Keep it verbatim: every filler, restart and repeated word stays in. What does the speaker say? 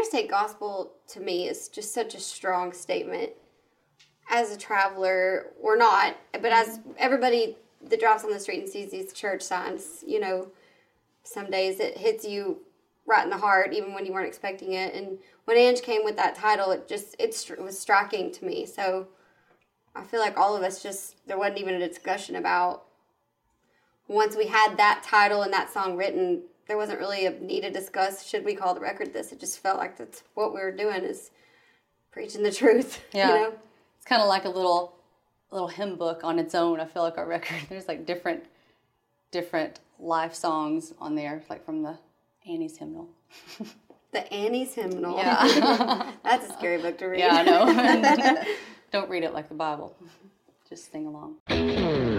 United States Gospel, to me, is just such a strong statement. As a traveler, or not, but as everybody that drives on the street and sees these church signs, you know, some days it hits you right in the heart, even when you weren't expecting it. And when Ange came with that title, it just it, it was striking to me. So I feel like all of us just, there wasn't even a discussion about, once we had that title and that song written, there wasn't really a need to discuss, should we call the record this? It just felt like that's what we were doing, is preaching the truth. Yeah. You know? It's kind of like a little little hymn book on its own. I feel like our record, there's like different different life songs on there, like from the Annie's Hymnal. The Annie's Hymnal. Yeah. That's a scary book to read. Yeah, I know. Don't read it like the Bible. Just sing along.